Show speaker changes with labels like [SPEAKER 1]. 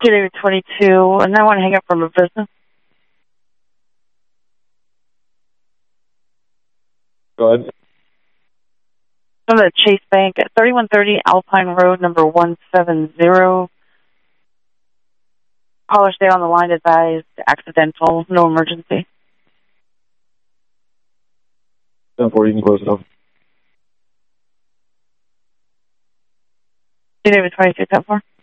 [SPEAKER 1] David 22, and I want to hang up from a business.
[SPEAKER 2] Go ahead.
[SPEAKER 1] From the Chase Bank at 3130 Alpine Road, number 170. Caller, stay on the line, advised accidental, no emergency.
[SPEAKER 2] 10-4, you can close it off.
[SPEAKER 1] David 22, 10-4.